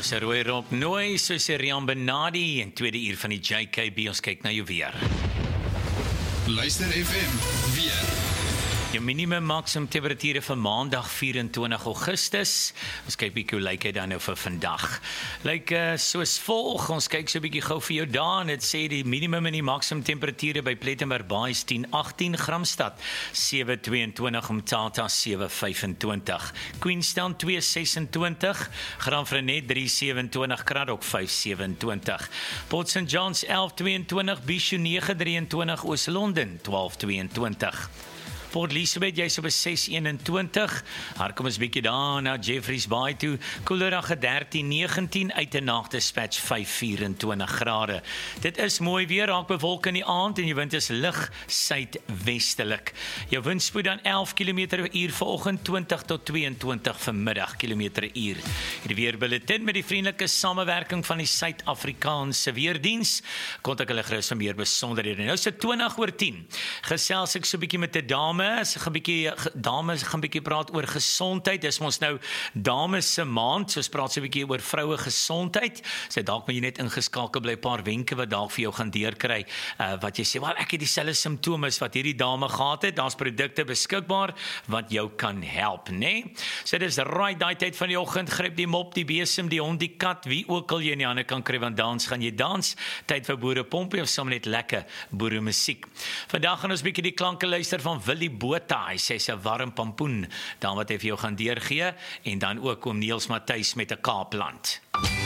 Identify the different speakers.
Speaker 1: is 'n rooi rok nooi soos Rian Benadi in tweede uur van die JKB. Ons kyk na jou weer.
Speaker 2: Luister FM weer.
Speaker 1: Die minimum maksimum temperature vir maandag 24 Augustus. Ons kyk bietjie hoe lyk dit dan nou vir vandag. Lyk soos volg. Ons kyk so 'n bietjie gou vir jou daar en dit sê die minimum en die maksimum temperature by Plettenberg Baai is 10-18, Gramstad 7-22, Umtata 7-25, Queenstown 2-26, Graaff-Reinet 3-27, Kraddock 5-27, Port St Johns 11-22, Bishu 9-23, Oos-London 12-22. Port Elizabeth, jy's op 6-21. Kom ons bietjie daar na Jeffreys Bay toe. Koelerag 13-19, Uitenaag Dispatch 5-24 grade. Dit is mooi weer, raak bewolk in die aand en die wind is lig suidwestelik. Jou windspoed dan 11 km/h vanoggend, 20 tot 22 vanmiddag km/h. Die weerbulletin met die vriendelike samewerking van die Suid-Afrikaanse Weerdiens. Kontak hulle gerus vir meer besonderhede. Nou is dit 20:10. Gesels ek so 'n bietjie met 'n dame. Dames gaan 'n bietjie praat oor gesondheid. Dis ons nou dames se maand, so ons praat so 'n bietjie oor vroue gesondheid. So dalk moet jy net ingeskakel bly, 'n paar wenke wat dalk vir jou gaan deurkry. Wat jy sê, wel ek het dieselfde simptome as wat hierdie dame gehad het. Daar's produkte beskikbaar wat jou kan help, né? So dis right daai tyd van die oggend, gryp die mop, die besem, die hond, die kat, wie ook al jy in die hande kan kry, want dans gaan jy dans. Tyd vir boere pompie of sommer net lekker boere musiek. Vandag gaan ons bietjie die klanke luister van Willie Botha, hy sê sy warm pampoen, dan wat hy vir jou gaan deurgee, en dan ook oom Niels Matthys met 'n Kaapland.